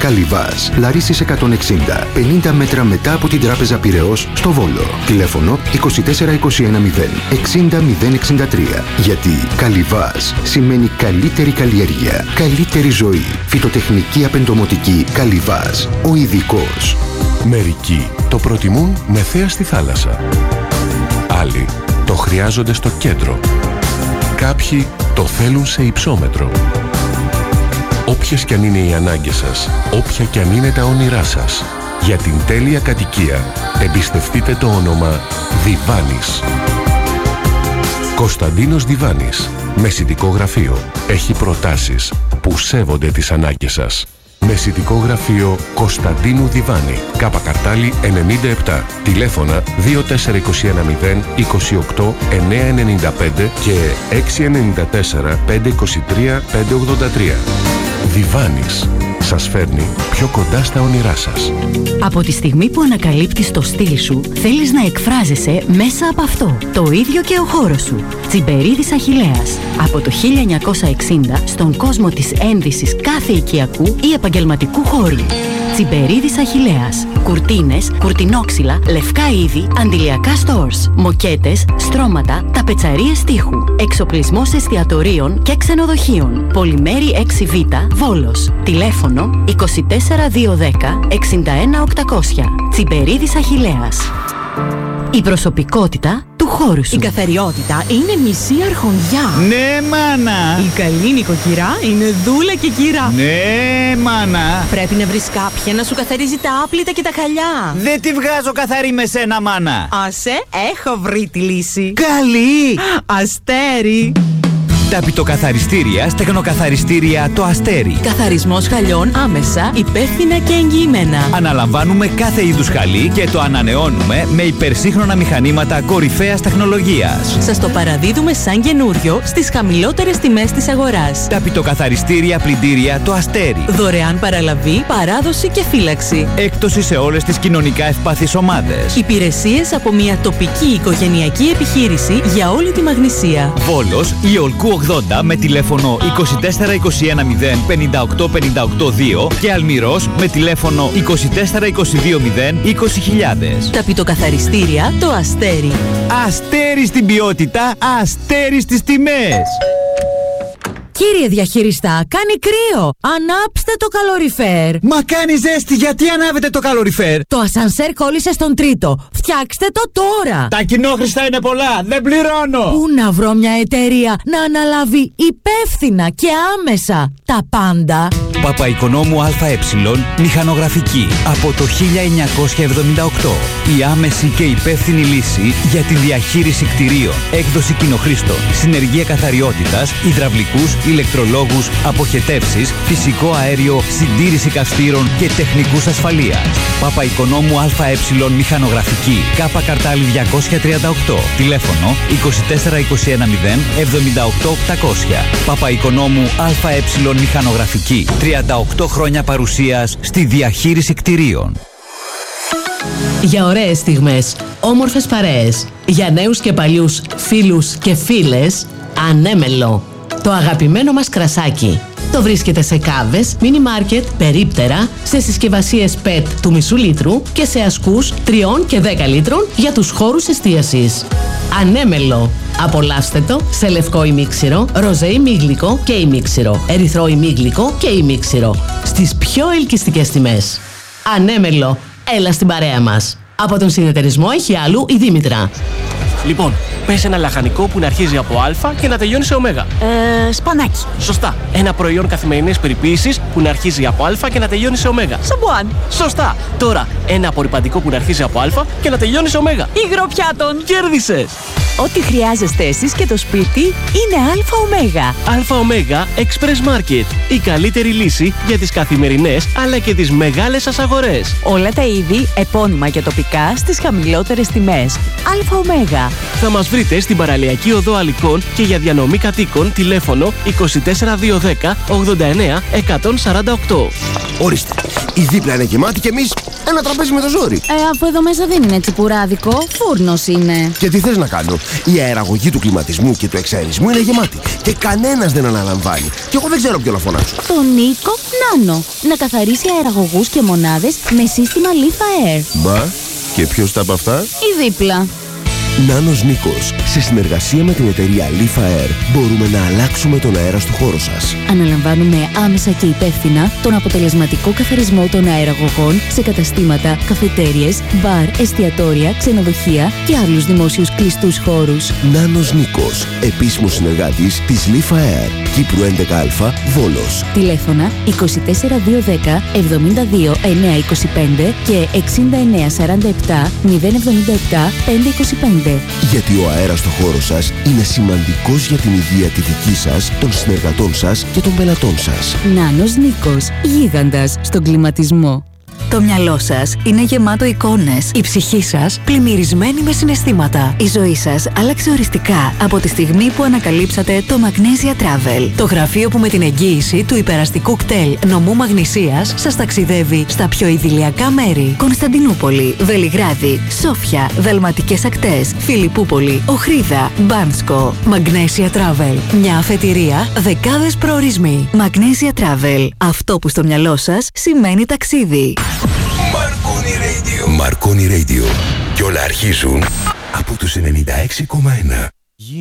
Καλυβάς, Λαρίσης 160, 50 μέτρα μετά από την Τράπεζα Πειραιώς στο Βόλο. Τηλέφωνο 24210 60063. Γιατί Καλυβάς σημαίνει καλύτερη καλλιέργεια, καλύτερη ζωή. Φυτοτεχνική απεντομοτική Καλυβάς, ο ειδικός. Μερικοί το προτιμούν με θέα στη θάλασσα. Άλλοι το χρειάζονται στο κέντρο. Κάποιοι το θέλουν σε υψόμετρο. Όποιες κι αν είναι οι ανάγκες σας, όποια κι αν είναι τα όνειρά σας, για την τέλεια κατοικία εμπιστευτείτε το όνομα Διβάνης. Κωνσταντίνος Διβάνης, μεσητικό γραφείο. Έχει προτάσεις που σέβονται τις ανάγκες σας. Μεσητικό γραφείο Κωνσταντίνου Διβάνη, Κάπα Καρτάλη 97. Τηλέφωνα 24210 28 995 και 694 523 583. Διβάνης σας φέρνει πιο κοντά στα όνειρά σας. Από τη στιγμή που ανακαλύπτεις το στυλ σου, θέλεις να εκφράζεσαι μέσα από αυτό. Το ίδιο και ο χώρος σου. Τσιμπερίδης Αχιλλέας. Από το 1960 στον κόσμο της ένδυσης κάθε οικιακού ή επαγγελματικού χώρου. Τσιμπερίδης Αχιλλέας. Κουρτίνες, κουρτινόξυλα, λευκά είδη, αντιλιακά stores, μοκέτες, στρώματα, ταπετσαρίες τείχου, εξοπλισμός εστιατορίων και ξενοδοχείων. Πολυμέρη 6Β, Βόλος. Τηλέφωνο 24210 61800. Τσιμπερίδης Αχιλλέας. Η προσωπικότητα του χώρου σου. Η καθαριότητα είναι μισή αρχοντιά. Ναι, μάνα. Η καλή νοικοκυρά είναι δούλα και κυρά. Ναι, μάνα. Πρέπει να βρεις κάποια να σου καθαρίζει τα άπλυτα και τα χαλιά. Δεν τη βγάζω καθαρή με σένα, μάνα. Άσε, έχω βρει τη λύση. Καλή. Αστέρι. Ταπητοκαθαριστήρια, στεγνοκαθαριστήρια το Αστέρι. Καθαρισμός χαλιών άμεσα, υπεύθυνα και εγγυημένα. Αναλαμβάνουμε κάθε είδους χαλί και το ανανεώνουμε με υπερσύγχρονα μηχανήματα κορυφαίας τεχνολογίας. Σας το παραδίδουμε σαν καινούριο στις χαμηλότερες τιμές της αγοράς. Ταπητοκαθαριστήρια πλυντήρια το Αστέρι. Δωρεάν παραλαβή, παράδοση και φύλαξη. Έκπτωση σε όλες τις κοινωνικά ευπαθείς ομάδες. Υπηρεσίες από μια τοπική οικογενειακή επιχείρηση για όλη τη Μαγνησία. Βόλος, Ιολκού 80 με τηλέφωνο 24210 58 58 2 και Αλμυρός με τηλέφωνο 24220 20000. Ταπητοκαθαριστήρια το Αστέρι. Αστέρι στην ποιότητα, αστέρι στις τιμές. Κύριε διαχειριστά, κάνει κρύο. Ανάψτε το καλοριφέρ. Μα κάνει ζέστη, γιατί ανάβετε το καλοριφέρ? Το ασανσέρ κόλλησε στον τρίτο. Φτιάξτε το τώρα. Τα κοινόχρηστα είναι πολλά, δεν πληρώνω. Πού να βρω μια εταιρεία να αναλάβει υπεύθυνα και άμεσα τα πάντα? Παπαϊκονόμου ΑΕ, μηχανογραφική. Από το 1978. Η άμεση και υπεύθυνη λύση για τη διαχείριση κτηρίων. Έκδοση κοινοχρήστων. Συνεργεία καθαριότητας, υδραυλικούς, ηλεκτρολόγους, αποχετεύσεις, φυσικό αέριο, συντήρηση καυστήρων και τεχνικούς ασφαλείας. Παπαϊκονόμου ΑΕ, μηχανογραφική. Κάπα Καρτάλη 238. Τηλέφωνο 24210 78800. Παπαϊκονόμου ΑΕ, μηχανογραφική. 38 χρόνια παρουσίας στη διαχείριση κτηρίων. Για ωραίες στιγμές, όμορφες παρέες, για νέους και παλιούς φίλους και φίλες, Ανέμελο. Το αγαπημένο μας κρασάκι. Το βρίσκεται σε κάβες, μίνι μάρκετ, περίπτερα, σε συσκευασίες PET του μισού λίτρου και σε ασκούς 3 και 10 λίτρων για τους χώρους εστίασης. Ανέμελο. Απολαύστε το σε λευκό ημίξιρο, ροζέ ημίγλικο και ημίξιρο, ερυθρό ημίγλικο και ημίξιρο. Στις πιο ελκυστικές τιμές. Ανέμελο. Έλα στην παρέα μας. Από τον συνεταιρισμό Έχει Άλλου η Δήμητρα. Λοιπόν, πες ένα λαχανικό που να αρχίζει από Α και να τελειώνει σε Ω. Σπανάκι. Σωστά. Ένα προϊόν καθημερινής περιποίησης που να αρχίζει από Α και να τελειώνει σε Ω. Σαμπουάν. Σωστά. Τώρα, ένα απορρυπαντικό που να αρχίζει από Α και να τελειώνει σε Ω. Υγροπιάτων. Κέρδισες! Ό,τι χρειάζεστε εσείς και το σπίτι είναι ΑΟ. ΑΟ Express Market. Η καλύτερη λύση για τις καθημερινές αλλά και τις μεγάλες σας αγορές. Όλα τα είδη, επώνυμα και τοπικά, στις χαμηλότερες τιμές. ΑΟ. Θα μας βρείτε στην Παραλιακή Οδό Αλικών και για διανομή κατοίκων τηλέφωνο 24210 89 148. Ορίστε, η δίπλα είναι γεμάτη και εμείς ένα τραπέζι με το ζόρι. Αφού εδώ μέσα δεν είναι τσιπουράδικο, φούρνος είναι. Και τι θες να κάνω? Η αεραγωγή του κλιματισμού και του εξαερισμού είναι γεμάτη και κανένας δεν αναλαμβάνει. Και εγώ δεν ξέρω ποιο να φωνάξω. Τον Νίκο Νάνο. Να καθαρίσει αεραγωγούς και μονάδες με σύστημα Leaf Air. Μπα, και ποιος τα από αυτά? Η δίπλα. Νάνος Νίκος. Σε συνεργασία με την εταιρεία Leaf Air μπορούμε να αλλάξουμε τον αέρα στο χώρο σας. Αναλαμβάνουμε άμεσα και υπεύθυνα τον αποτελεσματικό καθαρισμό των αεραγωγών σε καταστήματα, καφετέριες, μπαρ, εστιατόρια, ξενοδοχεία και άλλους δημόσιους κλειστούς χώρους. Νάνος Νίκος. Επίσημος συνεργάτης της Leaf Air. Κύπρου 11α, Βόλος. Τηλέφωνα 24210 72 925 και 6947 077 525. Γιατί ο αέρας στο χώρο σας είναι σημαντικός για την υγεία τη δική σας, των συνεργατών σας και των πελατών σας. Νάνος Νίκος, γίγαντας στον κλιματισμό. Το μυαλό σας είναι γεμάτο εικόνες. Η ψυχή σας πλημμυρισμένη με συναισθήματα. Η ζωή σας άλλαξε οριστικά από τη στιγμή που ανακαλύψατε το Magnesia Travel. Το γραφείο που με την εγγύηση του υπεραστικού κτέλ νομού Μαγνησίας σας ταξιδεύει στα πιο ιδηλιακά μέρη. Κωνσταντινούπολη, Βελιγράδι, Σόφια, Δαλματικές Ακτές, Φιλιππούπολη, Οχρίδα, Μπάνσκο. Magnesia Travel. Μια αφετηρία, δεκάδες προορισμοί. Magnesia Travel. Αυτό που στο μυαλό σας σημαίνει ταξίδι. Marconi Radio. Και όλα αρχίζουν από τους 96,1.